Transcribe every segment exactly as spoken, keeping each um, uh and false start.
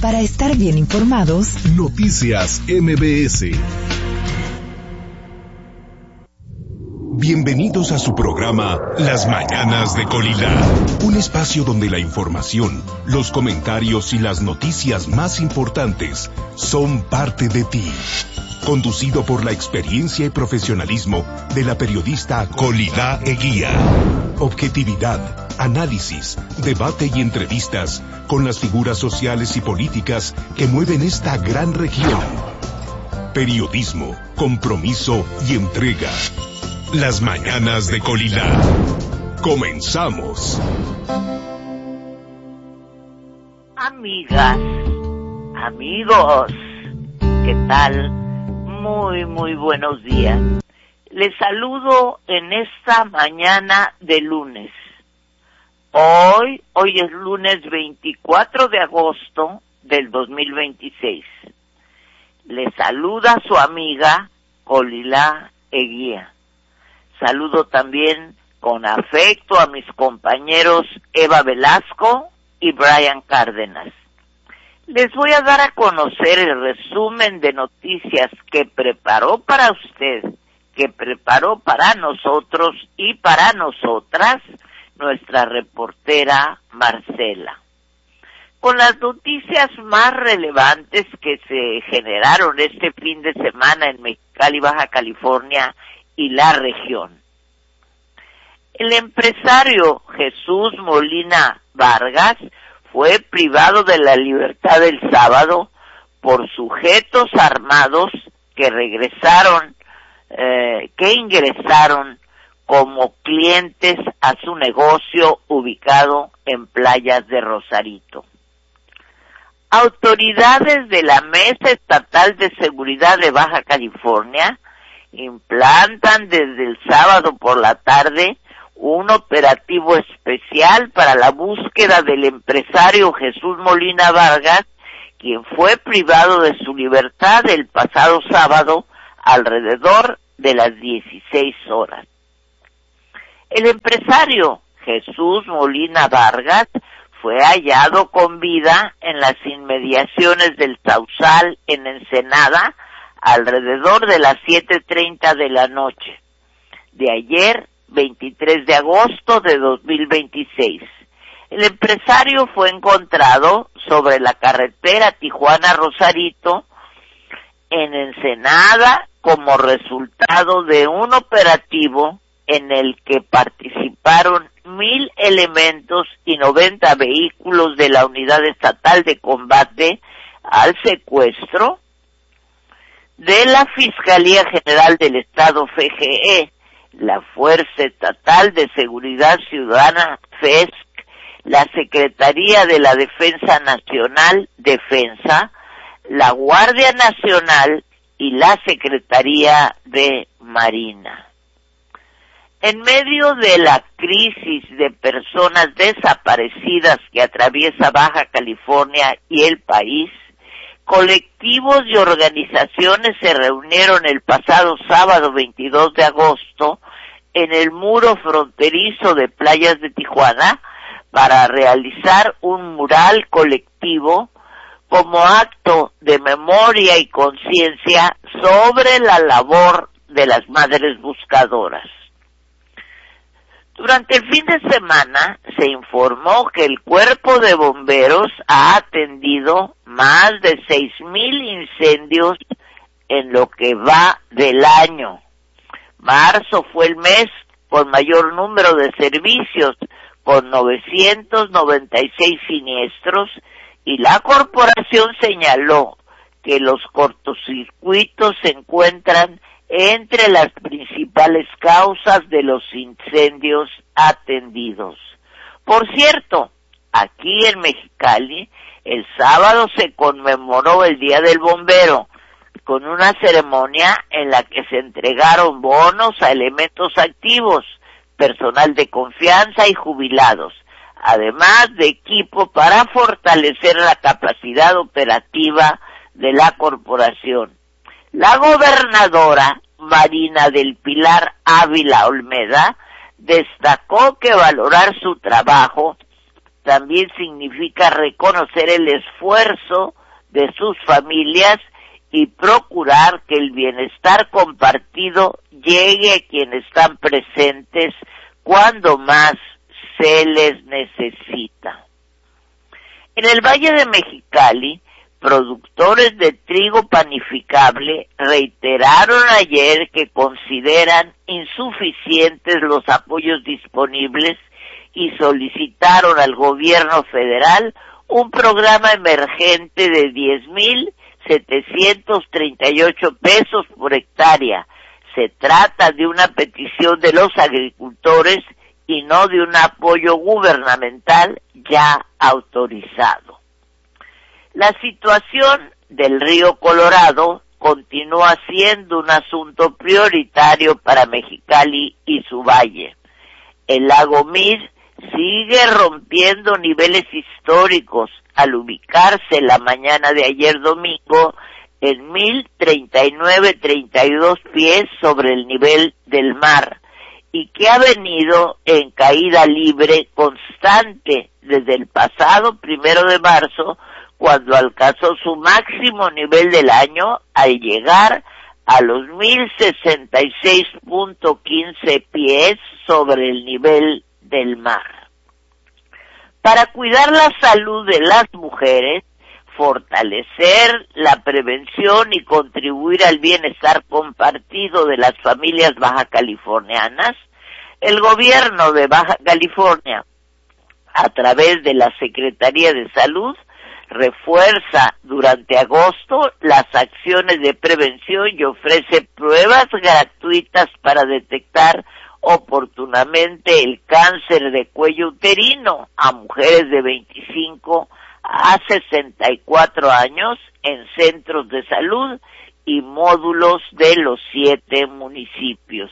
Para estar bien informados, Noticias M B S. Bienvenidos a su programa Las Mañanas de Colilá, un espacio donde la información, los comentarios y las noticias más importantes son parte de ti. Conducido por la experiencia y profesionalismo de la periodista Colilá Eguía. Objetividad, análisis, debate y entrevistas con las figuras sociales y políticas que mueven esta gran región. Periodismo, compromiso y entrega. Las Mañanas de Colilá. Comenzamos. Amigas, amigos, ¿qué tal? Muy, muy buenos días. Les saludo en esta mañana de lunes. Hoy, hoy es lunes veinticuatro de agosto del dos mil veintiséis. Les saluda su amiga Colilá Eguía. Saludo también con afecto a mis compañeros Eva Velasco y Brian Cárdenas. Les voy a dar a conocer el resumen de noticias que preparó para usted, que preparó para nosotros y para nosotras nuestra reportera Marcela. Con las noticias más relevantes que se generaron este fin de semana en Mexicali, Baja California y la región. El empresario Jesús Molina Vargas fue privado de la libertad el sábado por sujetos armados que regresaron, eh, que ingresaron como clientes a su negocio ubicado en Playas de Rosarito. Autoridades de la Mesa Estatal de Seguridad de Baja California implantan desde el sábado por la tarde un operativo especial para la búsqueda del empresario Jesús Molina Vargas, quien fue privado de su libertad el pasado sábado alrededor de las dieciséis horas. El empresario Jesús Molina Vargas fue hallado con vida en las inmediaciones del Sausal en Ensenada alrededor de las siete treinta de la noche de ayer, veintitrés de agosto de dos mil veintiséis. El empresario fue encontrado sobre la carretera Tijuana-Rosarito en Ensenada como resultado de un operativo en el que participaron mil elementos y noventa vehículos de la Unidad Estatal de Combate al Secuestro de la Fiscalía General del Estado F G E, la Fuerza Estatal de Seguridad Ciudadana F E S C, la Secretaría de la Defensa Nacional Defensa, la Guardia Nacional y la Secretaría de Marina. En medio de la crisis de personas desaparecidas que atraviesa Baja California y el país, colectivos y organizaciones se reunieron el pasado sábado veintidós de agosto en el muro fronterizo de Playas de Tijuana para realizar un mural colectivo como acto de memoria y conciencia sobre la labor de las madres buscadoras. Durante el fin de semana se informó que el Cuerpo de Bomberos ha atendido más de seis mil incendios en lo que va del año. Marzo fue el mes con mayor número de servicios, con novecientos noventa y seis siniestros, y la corporación señaló que los cortocircuitos se encuentran entre las principales causas de los incendios atendidos. Por cierto, aquí en Mexicali, el sábado se conmemoró el Día del Bombero, con una ceremonia en la que se entregaron bonos a elementos activos, personal de confianza y jubilados, además de equipo para fortalecer la capacidad operativa de la corporación. La gobernadora Marina del Pilar Ávila Olmeda destacó que valorar su trabajo también significa reconocer el esfuerzo de sus familias y procurar que el bienestar compartido llegue a quienes están presentes cuando más se les necesita. En el Valle de Mexicali, productores de trigo panificable reiteraron ayer que consideran insuficientes los apoyos disponibles y solicitaron al gobierno federal un programa emergente de diez mil setecientos treinta y ocho pesos por hectárea. Se trata de una petición de los agricultores y no de un apoyo gubernamental ya autorizado. La situación del río Colorado continúa siendo un asunto prioritario para Mexicali y su valle. El lago Mir sigue rompiendo niveles históricos al ubicarse la mañana de ayer domingo en mil treinta y nueve punto treinta y dos pies sobre el nivel del mar y que ha venido en caída libre constante desde el pasado primero de marzo, cuando alcanzó su máximo nivel del año al llegar a los mil sesenta y seis punto quince pies sobre el nivel del mar. Para cuidar la salud de las mujeres, fortalecer la prevención y contribuir al bienestar compartido de las familias baja californianas, el gobierno de Baja California, a través de la Secretaría de Salud, refuerza durante agosto las acciones de prevención y ofrece pruebas gratuitas para detectar oportunamente el cáncer de cuello uterino a mujeres de veinticinco a sesenta y cuatro años en centros de salud y módulos de los siete municipios.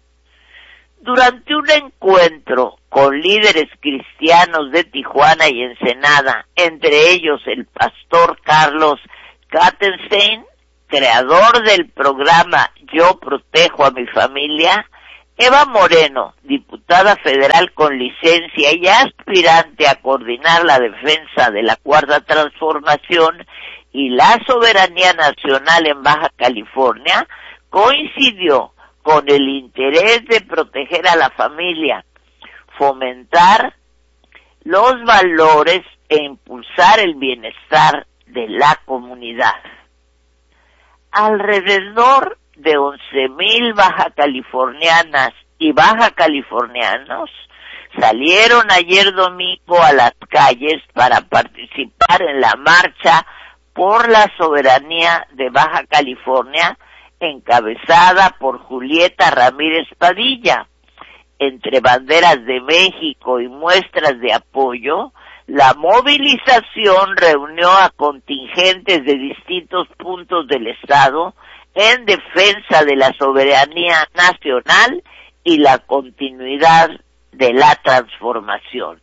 Durante un encuentro con líderes cristianos de Tijuana y Ensenada, entre ellos el pastor Carlos Kattenstein, creador del programa Yo Protejo a mi Familia, Eva Moreno, diputada federal con licencia y aspirante a coordinar la defensa de la Cuarta Transformación y la soberanía nacional en Baja California, coincidió con el interés de proteger a la familia, fomentar los valores e impulsar el bienestar de la comunidad. Alrededor de once mil baja californianas y baja californianos salieron ayer domingo a las calles para participar en la marcha por la soberanía de Baja California, encabezada por Julieta Ramírez Padilla. Entre banderas de México y muestras de apoyo, la movilización reunió a contingentes de distintos puntos del estado en defensa de la soberanía nacional y la continuidad de la transformación.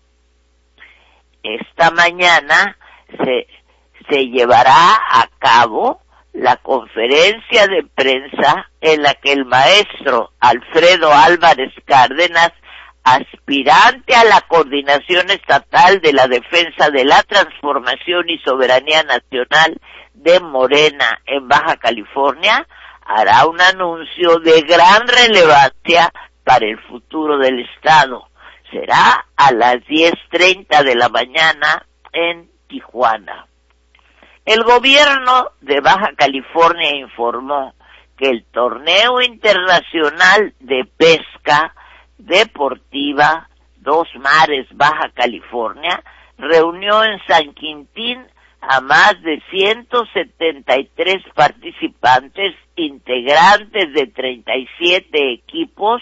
Esta mañana se, se llevará a cabo la conferencia de prensa en la que el maestro Alfredo Álvarez Cárdenas, aspirante a la coordinación estatal de la defensa de la transformación y soberanía nacional de Morena en Baja California, hará un anuncio de gran relevancia para el futuro del estado. Será a las diez treinta de la mañana en Tijuana. El gobierno de Baja California informó que el torneo internacional de pesca deportiva Dos Mares Baja California reunió en San Quintín a más de ciento setenta y tres participantes integrantes de treinta y siete equipos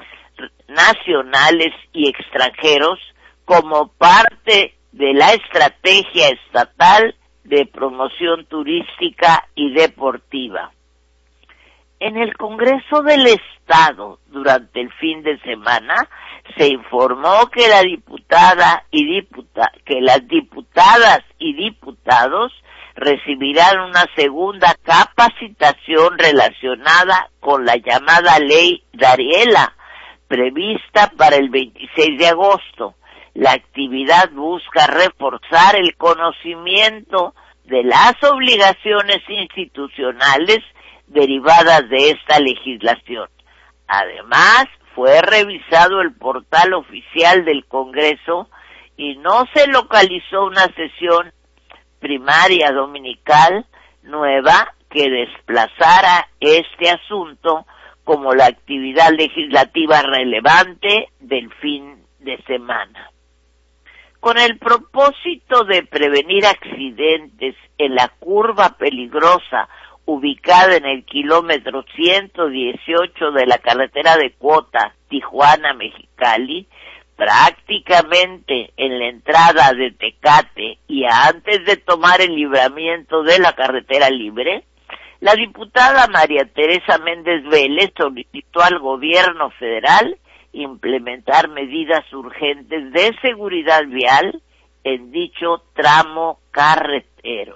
nacionales y extranjeros como parte de la estrategia estatal de promoción turística y deportiva. En el Congreso del Estado, durante el fin de semana, se informó que la diputada y diputa, que las diputadas y diputados recibirán una segunda capacitación relacionada con la llamada Ley Dariela, prevista para el veintiséis de agosto. la actividad busca reforzar el conocimiento de las obligaciones institucionales derivadas de esta legislación. Además, fue revisado el portal oficial del Congreso y no se localizó una sesión primaria dominical nueva que desplazara este asunto como la actividad legislativa relevante del fin de semana. Con el propósito de prevenir accidentes en la curva peligrosa ubicada en el kilómetro ciento dieciocho de la carretera de Cuota, Tijuana-Mexicali, prácticamente en la entrada de Tecate y antes de tomar el libramiento de la carretera libre, la diputada María Teresa Méndez Vélez solicitó al gobierno federal implementar medidas urgentes de seguridad vial en dicho tramo carretero,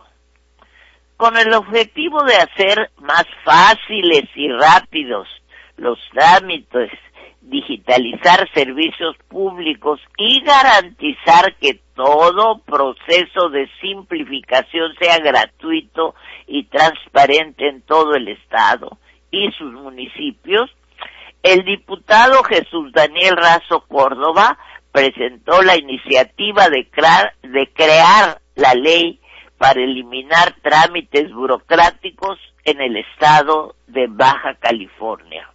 con el objetivo de hacer más fáciles y rápidos los trámites, digitalizar servicios públicos y garantizar que todo proceso de simplificación sea gratuito y transparente en todo el estado y sus municipios. El diputado Jesús Daniel Razo Córdoba presentó la iniciativa de crear, de crear la ley para eliminar trámites burocráticos en el estado de Baja California.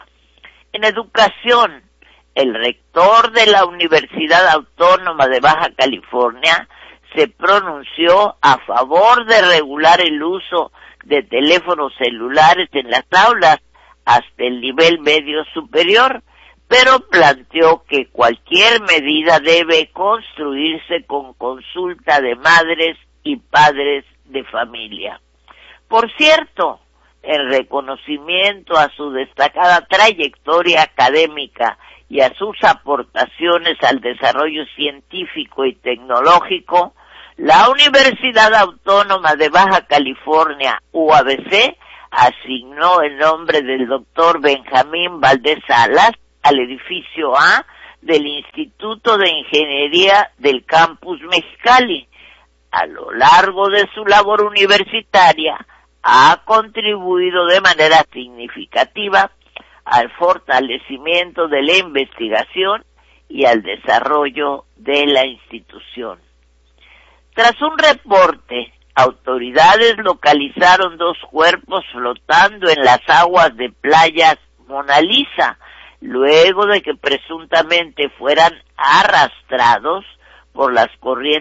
En educación, el rector de la Universidad Autónoma de Baja California se pronunció a favor de regular el uso de teléfonos celulares en las aulas hasta el nivel medio superior, pero planteó que cualquier medida debe construirse con consulta de madres y padres de familia. Por cierto, en reconocimiento a su destacada trayectoria académica y a sus aportaciones al desarrollo científico y tecnológico, la Universidad Autónoma de Baja California, U A B C, asignó el nombre del doctor Benjamín Valdés Salas al edificio A del Instituto de Ingeniería del Campus Mexicali. A lo largo de su labor universitaria, ha contribuido de manera significativa al fortalecimiento de la investigación y al desarrollo de la institución. Tras un reporte, autoridades localizaron dos cuerpos flotando en las aguas de playas Mona Lisa, luego de que presuntamente fueran arrastrados por las corrientes